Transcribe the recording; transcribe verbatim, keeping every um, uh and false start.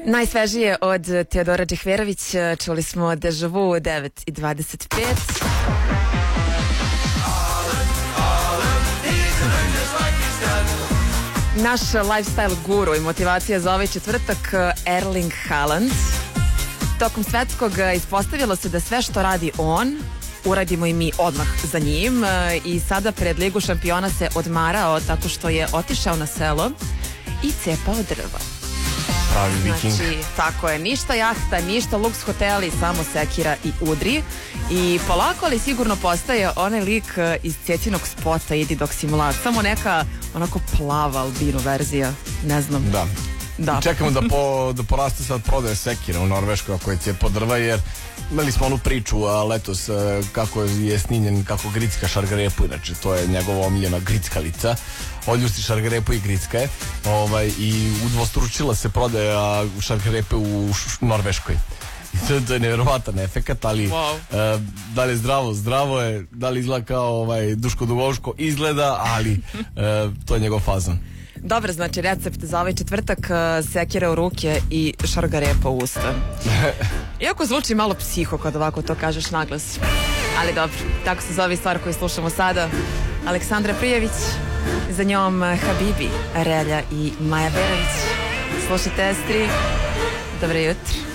Najsvežije od Teodora Džehverović, čuli smo Deja Vu u devet i dvadeset pet. Naš lifestyle guru i motivacija za ovaj četvrtak, Erling Haaland. Tokom svetskog ispostavilo se da sve što radi on, uradimo i mi odmah za njim, i sada pred Ligu šampiona se odmarao tako što je otišao na selo i cepao drva. Pravi viking. Znači, tako je, ništa jahta, ništa luks hoteli, samo sekira i udri. I polako, ali sigurno postaje onaj lik iz Cecinog spota Idi dok si mlad. Samo neka onako plava albino verzija, ne znam. Da. Da. Čekamo da, po, da poraste sad prodaje sekira u Norveškoj ako je cijepo drva, jer imali smo onu priču a, letos a, kako je snimljen, kako gricka šargarepu, inače to je njegova omiljena grickalica, odljusti šargarepu i gricka je, ovaj, i udvostručila se prodaja šargarepe u š, Norveškoj. I to, to je nevjerovatan efekat, ali wow. a, da li je zdravo, zdravo je, da li izgleda kao ovaj, Duško Dugovško, izgleda, ali a, to je njegov fazon. Dobro, znači recept za ovaj četvrtak, sekira u ruke i šargarepa u usta. Iako zvuči malo psiho kad ovako to kažeš naglas. Ali dobro, tako se zove stvar koju slušamo sada. Aleksandra Prijević, za njom Habibi, Relja i Maja Berović. Slušajte S tri. Dobro jutro.